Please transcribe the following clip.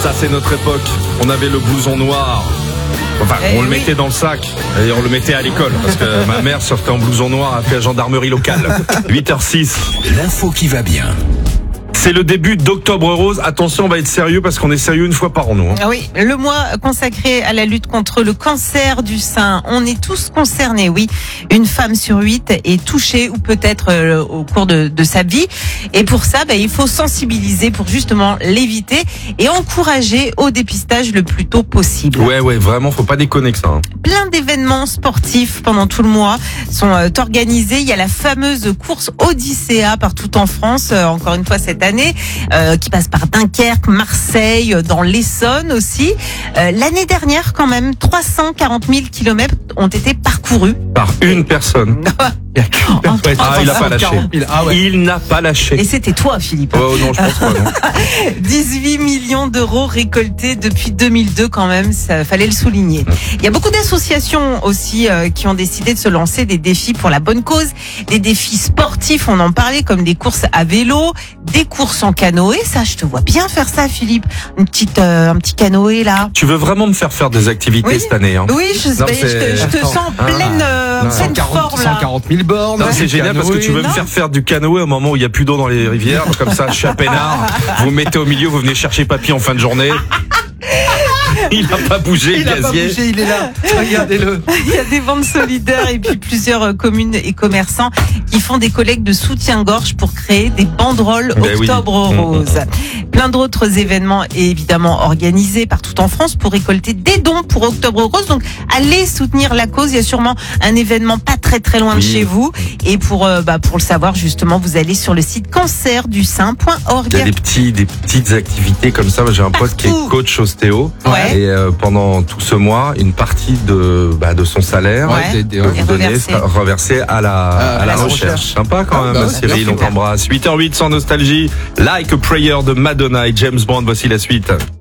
Ça, c'est notre époque. On avait le blouson noir. Enfin, on le mettait dans le sac et on le mettait à l'école parce que ma mère sortait en blouson noir après la gendarmerie locale. 8h06. L'info qui va bien. C'est le début d'Octobre Rose. Attention, on va être sérieux parce qu'on est sérieux une fois par an, nous. Ah oui, le mois consacré à la lutte contre le cancer du sein. On est tous concernés, oui. Une femme sur 8 est touchée ou peut-être au cours de sa vie. Et pour ça, il faut sensibiliser pour justement l'éviter et encourager au dépistage le plus tôt possible. Ouais, vraiment, faut pas déconner que ça. Hein. Plein d'événements sportifs pendant tout le mois sont organisés. Il y a la fameuse course Odyssea partout en France, encore une fois cette année, qui passe par Dunkerque, Marseille, dans l'Essonne aussi. L'année dernière, quand même, 340 000 kilomètres ont été parcourus. Par une personne. Il n'a pas lâché. Il n'a pas lâché. Et c'était toi, Philippe. Oh non, je pense pas, non. 18 millions d'euros récoltés depuis 2002 quand même, ça fallait le souligner. Il y a beaucoup d'associations aussi qui ont décidé de se lancer des défis pour la bonne cause, des défis sportifs, on en parlait, comme des courses à vélo, des courses en canoë. Ça, je te vois bien faire ça, Philippe. Un petit canoë là. Tu veux vraiment me faire des activités cette année, hein? Oui, je te sens en pleine forme là. 140 000 bornes. Non, c'est génial parce que tu veux me faire du canoë au moment où il n'y a plus d'eau dans les rivières. Comme ça, je suis à peinard. Vous mettez au milieu, vous venez chercher papy en fin de journée. Il n'a pas bougé, le gazier. Il est là. Regardez-le. Il y a des ventes solidaires et puis plusieurs communes et commerçants qui font des collectes de soutien-gorge pour créer des banderoles Octobre Rose. Plein d'autres événements évidemment organisés partout en France pour récolter des dons pour Octobre Rose. Donc allez soutenir la cause. Il y a sûrement un événement pas très loin de chez vous. Et pour le savoir justement, vous allez sur le site cancerdusein.org. Il y a des petites activités comme ça. J'ai un pote qui est coach ostéo. Ouais. Et pendant tout ce mois, une partie de son salaire reversée à la recherche. Sympa quand même, Cyril, on t'embrasse. 8h08 sans nostalgie. Like a Prayer de Madonna et James Bond, voici la suite.